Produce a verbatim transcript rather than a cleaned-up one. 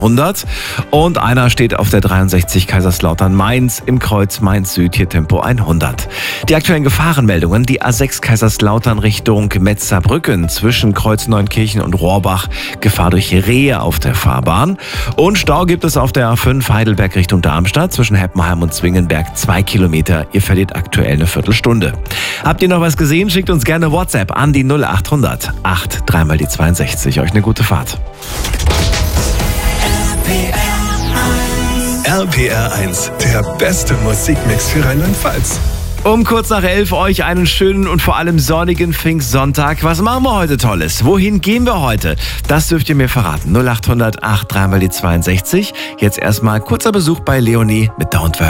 hundert und einer steht auf der dreiundsechzig Kaiserslautern-Mainz im Kreuz Mainz-Süd, hier Tempo hundert. Die aktuellen Gefahrenmeldungen: die A sechs Kaiserslautern Richtung Metzerbrücken zwischen Kreuz Neunkirchen und Rohrbach, Gefahr durch Rehe auf der Fahrbahn. Und Stau gibt es auf der A fünf Heidelberg Richtung Darmstadt zwischen Heppenheim und Zwingenberg, zwei Kilometer. Ihr verliert aktuell eine Viertelstunde. Habt ihr noch was gesehen? Schickt uns gerne WhatsApp an die null acht hundert acht dreimal die zweiundsechzig. Euch eine gute Fahrt. R P R eins, der beste Musikmix für Rheinland-Pfalz. Um kurz nach elf euch einen schönen und vor allem sonnigen Pfingstsonntag. Was machen wir heute Tolles? Wohin gehen wir heute? Das dürft ihr mir verraten. null acht hundert acht dreimal die zweiundsechzig. Jetzt erstmal kurzer Besuch bei Leonie mit Don't Worry.